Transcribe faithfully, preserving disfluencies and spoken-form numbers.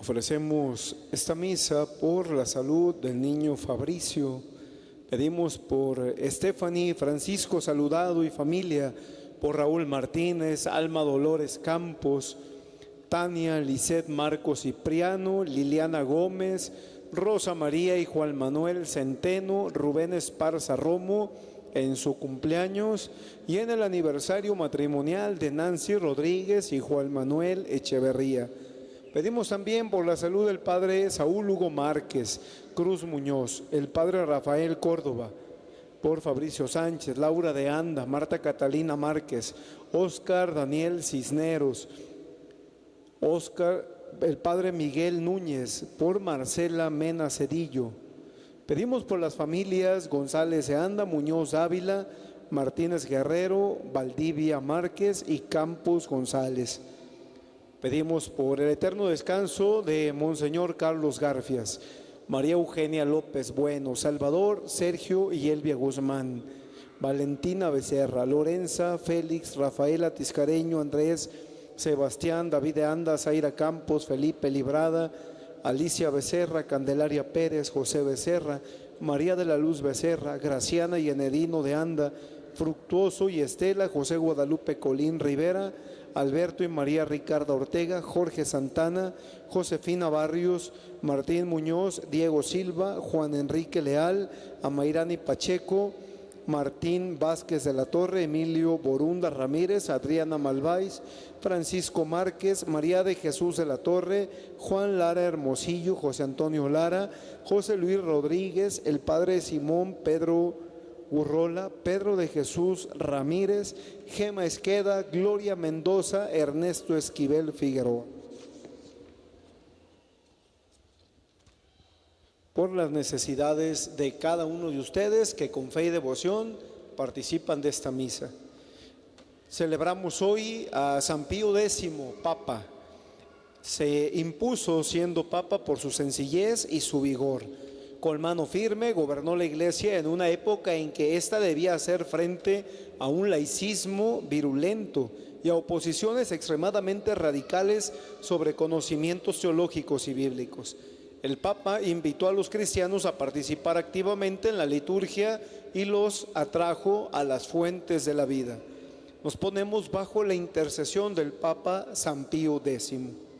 Ofrecemos esta misa por la salud del niño Fabricio. Pedimos por Stephanie, Francisco Saludado y familia, por Raúl Martínez, Alma Dolores Campos, Tania, Lisset Marcos Cipriano, Liliana Gómez, Rosa María y Juan Manuel Centeno, Rubén Esparza Romo en su cumpleaños y en el aniversario matrimonial de Nancy Rodríguez y Juan Manuel Echeverría. Pedimos también por la salud del padre Saúl Hugo Márquez Cruz Muñoz, el padre Rafael Córdoba, por Fabricio Sánchez, Laura de Anda, Marta Catalina Márquez, Óscar Daniel Cisneros, Óscar, el padre Miguel Núñez, por Marcela Mena Cedillo. Pedimos por las familias González de Anda, Muñoz Ávila, Martínez Guerrero, Valdivia Márquez y Campos González. Pedimos por el eterno descanso de Monseñor Carlos Garfias, María Eugenia López Bueno, Salvador Sergio y Elvia Guzmán, Valentina Becerra, Lorenza, Félix, Rafaela Tiscareño, Andrés, Sebastián, David de Anda, Zaira Campos, Felipe Librada, Alicia Becerra, Candelaria Pérez, José Becerra, María de la Luz Becerra, Graciana y Enedino de Anda, Fructuoso y Estela, José Guadalupe Colín Rivera, Alberto y María Ricarda Ortega, Jorge Santana, Josefina Barrios, Martín Muñoz, Diego Silva, Juan Enrique Leal, Amairani Pacheco, Martín Vázquez de la Torre, Emilio Borunda Ramírez, Adriana Malváis, Francisco Márquez, María de Jesús de la Torre, Juan Lara Hermosillo, José Antonio Lara, José Luis Rodríguez, el padre Simón Pedro Urrola, Pedro de Jesús Ramírez, Gema Esqueda, Gloria Mendoza, Ernesto Esquivel Figueroa. Por las necesidades de cada uno de ustedes que con fe y devoción participan de esta misa. Celebramos hoy a San Pío Décimo, Papa. Se impuso siendo Papa por su sencillez y su vigor. Con mano firme gobernó la Iglesia en una época en que ésta debía hacer frente a un laicismo virulento y a oposiciones extremadamente radicales sobre conocimientos teológicos y bíblicos. El Papa invitó a los cristianos a participar activamente en la liturgia y los atrajo a las fuentes de la vida. Nos ponemos bajo la intercesión del Papa San Pío Décimo.